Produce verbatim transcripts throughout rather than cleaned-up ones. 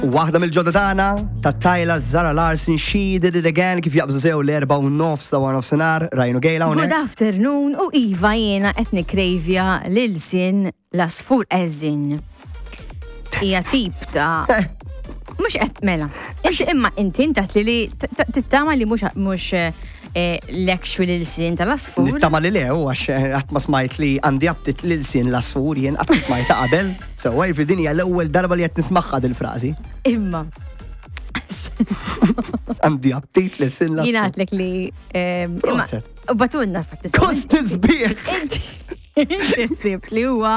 Waħda mill-ġodda tagħna ta' Tyla Zara Larson, She Did It Again, kif jaqbżu sew l-erba' u nofs ta' war nofsinhar, rajnu gejla hawnhekk. Good afternoon u Iva jiena qed nikkrejvja lil sin l-asfur eżin. Hija tip ta' mhux qed mela. Inti imma inti taħt li tittama li mhux mhux l-actual lil-sin tal-asfur. Nittama li lew, għax qatt ma smajt li għandi abtit lil-sin l-asfur, jien qatt ma smajt ta' qabel. Sewwa fid-dinja l-ewwel darba li qed nismagħha dil-frażi. Imma. Għandi abtit lil-sin l-asfur. Jien għatlek li Proset. U batunna fatt. Kost isbieħ! Inti ħsibt li huwa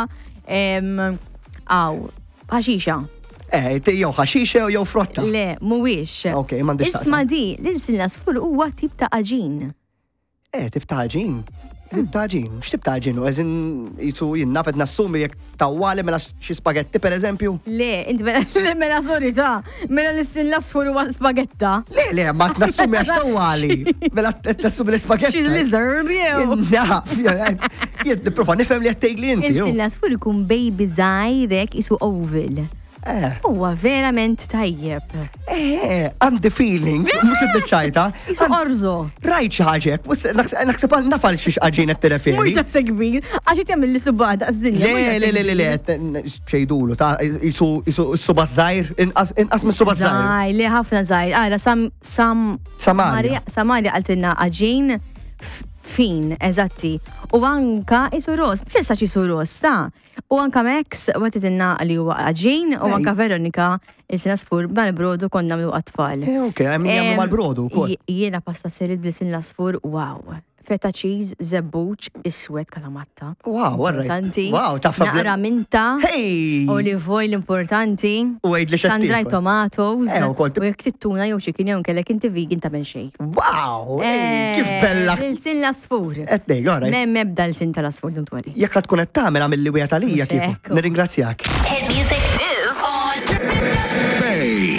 għaw ħaxixa. Eh, jew ħaxixa jew frotta. Le, mhuwiex. Ok, m'għandix taqsam. Isma' di, lil-sin l-asfur huwa tip ta' aġin. Eh, tip ta' aġin. Tip ta' aġin. X'tip ta' aġin? Eżin jisu jinnaf qed nassumi jekk tawwali mela xi spagetti pereżempju? Le, inti mela sorry ta' mela lil-sin l-asfur huwa spagetta. Le, le, ma nassumi għax tawwali. Mela nassumi l-spagetti. She's lizard jew. Naf, jien nipprova nifhem li qed tgħidli inti. Il-sin l-asfur ikun baby żgħirek isu oval. Huwa verament tajjeb. Eh, għandi feeling, mhux id-deċajta. Isu orzo. Rajt xi ħaġek, naħseb nafal xi ħaġin qed tirreferi. Mhux daqs kbir, għax qed jagħmel li subada qasdinja. Le, le, le, le, le, xejdulu, ta' isu suba żgħir, inqas minn suba żgħir. Żgħir, le ħafna żgħir. Ara sam sam Samarja. Samarja qaltilna aġin fin, eżatti. U anka isu ros, mhux issa isu ros, ta' u anka Max għatitinna li huwa aġin u anka Veronika il-sin l-asfur mal-brodu konna mlu għatfall. Eh, ok, għamil jgħamlu mal-brodu. Jiena pasta serid bil-sin l-asfur, wow. Feta cheese, zebbuċ, iswed kalamatta. Wow, importanti. Wow, ta' fabri. Naqra minta. Hey! Olive oil importanti. U għajd li xattik. Sandraj tomatoes. Eh, u kolt. U jek tittuna jew xikin jew kellek inti vegan ta' ben xej. Wow! Kif bella! Il-sin l-asfur. Etnej, għora. Mem mebda l-sin tal-asfur, don't worry. Jekk għad tkun għettamela mill-li wija talija kif. Nirringrazzjak. Hit music is on. Hey!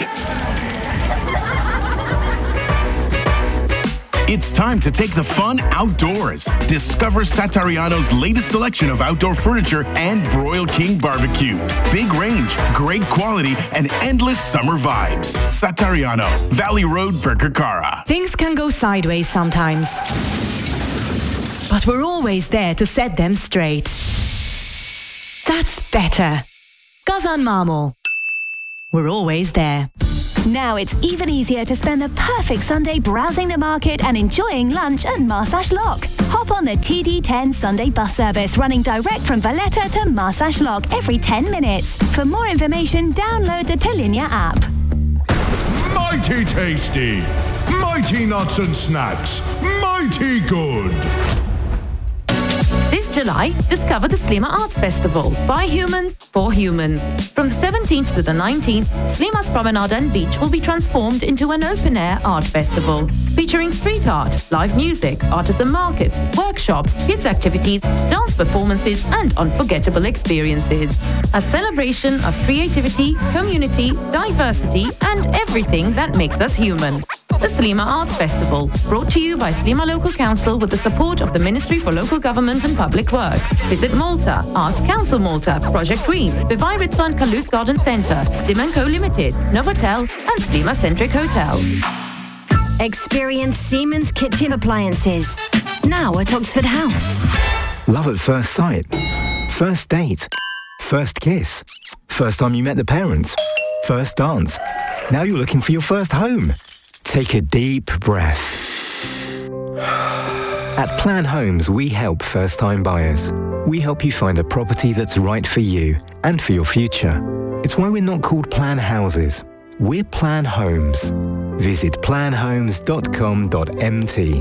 It's time to take the fun outdoors. Discover Satariano's latest selection of outdoor furniture and Broil King barbecues. Big range, great quality, and endless summer vibes. Satariano, Valley Road, Birkirkara. Things can go sideways sometimes, but we're always there to set them straight. That's better. Gazan Marmor. We're always there. Now it's even easier to spend the perfect Sunday browsing the market and enjoying lunch at Marsash Lock. Hop on the T D ten Sunday bus service running direct from Valletta to Marsash Lock every ten minutes. For more information, download the Talinia app. Mighty tasty! Mighty nuts and snacks! Mighty good! This July, discover the Slima Arts Festival. By humans, for humans. From the seventeenth to the nineteenth, Slima's Promenade and Beach will be transformed into an open-air art festival. Featuring street art, live music, artisan markets, workshops, kids activities, dance performances, and unforgettable experiences. A celebration of creativity, community, diversity, and everything that makes us human. The Slima Arts Festival, brought to you by Slima Local Council with the support of the Ministry for Local Government and Public Works. Visit Malta, Arts Council Malta, Project Green, Vivai Ritson Kalous Garden Centre, Dimenco Limited, Novotel, and Slima Centric Hotel. Experience Siemens Kitchen Appliances. Now at Oxford House. Love at first sight. First date. First kiss. First time you met the parents. First dance. Now you're looking for your first home. Take a deep breath. At Plan Homes, we help first-time buyers. We help you find a property that's right for you and for your future. It's why we're not called Plan Houses. We're Plan Homes. Visit plan homes dot com dot m t.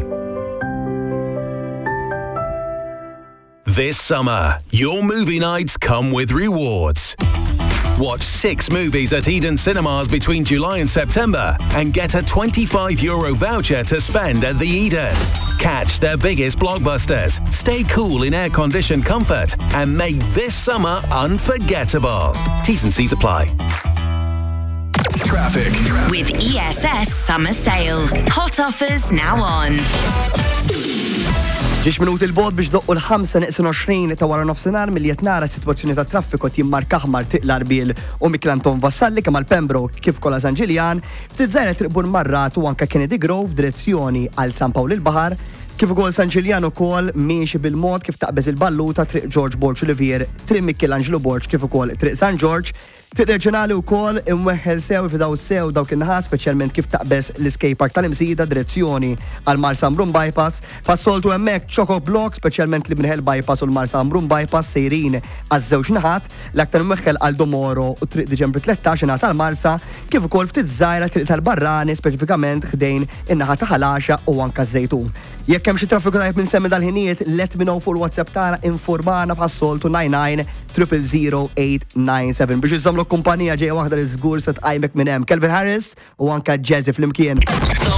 This summer, your movie nights come with rewards. Watch six movies at Eden Cinemas between July and September and get a twenty-five euro voucher to spend at the Eden. Catch their biggest blockbusters, stay cool in air-conditioned comfort, and make this summer unforgettable. T's and C's apply. Traffic. With E S S Summer Sale. Hot offers now on. Ġiex minuti l-bod biex doqqu l-ħamsa neqsin għoxrin ta' wara nofsinhar milli qed nara s-sitwazzjoni ta' traffiku timmarka aħmar tiqla Arbil u Miklanton Vassalli kemm għal Pembroke kif kollha San Ġiljan, ftit żgħira triq Marrat u anke Kennedy Grove direzzjoni għal San Pawl il-Baħar, kif ukoll San Ġiljan ukoll miexi bil-mod kif taqbeż il-Balluta triq George Borch Olivier, triq Michelangelo Borch kif ukoll triq San George, triq reġjonali wkoll imweħħel sew fidaw sew dawk in-naħa speċjalment kif taqbeż l-Skate Park tal-Imsida direzzjoni għal Marsambrun Bypass, fassoltu hemmhekk Choco Block speċjalment li minħel Bypass u l-Marsambrun Bypass sejrin għaż-żewġ naħat l-aktar imweħħel għal Domoro u triq Diċembru tlettax ingħata tal-Marsa, kif ukoll ftit żgħira triq tal-Barrani speċifikament ħdejn in-naħa ta' Ħalaxa u anke Żejtun. Jekk hemm xi traffiku tajjeb minn semmi dal-ħinijiet, let me know fuq il-WhatsApp tagħna informana bħas-soltu nine nine zero zero zero eight nine seven biex iżommlu kumpanija ġejja waħda li żgur se tqajmek minn hemm Kelvin Harris u anke Jazzy flimkien.